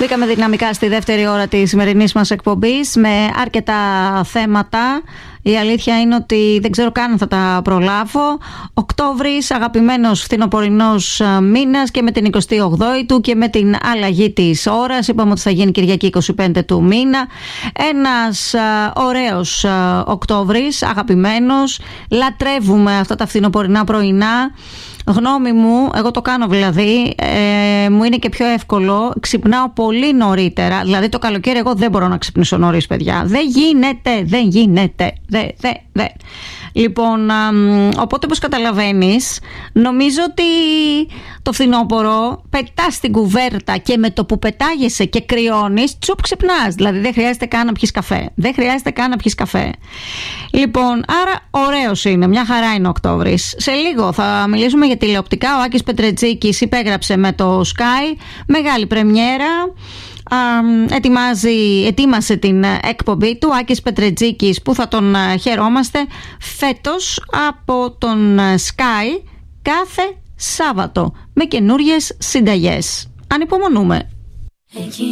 Μπήκαμε δυναμικά στη δεύτερη ώρα της σημερινής μας εκπομπής με αρκετά θέματα. Η αλήθεια είναι ότι δεν ξέρω καν αν θα τα προλάβω. Οκτώβρης, αγαπημένος φθινοπορεινός μήνας και με την 28η του και με την αλλαγή της ώρας. Είπαμε ότι θα γίνει Κυριακή 25 του μήνα. Ένας ωραίος Οκτώβρης, αγαπημένος. Λατρεύουμε αυτά τα φθινοπορεινά πρωινά. Γνώμη μου, εγώ το κάνω δηλαδή, μου είναι και πιο εύκολο, ξυπνάω πολύ νωρίτερα, δηλαδή το καλοκαίρι εγώ δεν μπορώ να ξυπνήσω νωρίς, παιδιά, δεν γίνεται. Λοιπόν, οπότε όπως καταλαβαίνεις, νομίζω ότι το φθινόπωρο πετάς στην κουβέρτα και με το που πετάγεσαι και κρυώνεις, τσουπ ξυπνάς, δηλαδή δεν χρειάζεται καν να πιεις καφέ. Λοιπόν, άρα ωραίος είναι, μια χαρά είναι ο Οκτώβρης. Σε λίγο θα μιλήσουμε για τηλεοπτικά. Ο Άκης Πετρετζίκης υπέγραψε με το Sky, μεγάλη πρεμιέρα. Ετοίμασε την εκπομπή του Άκης Πετρετζίκης, που θα τον χαιρόμαστε φέτος από τον Sky κάθε Σάββατο με καινούριες συνταγές. Ανυπομονούμε.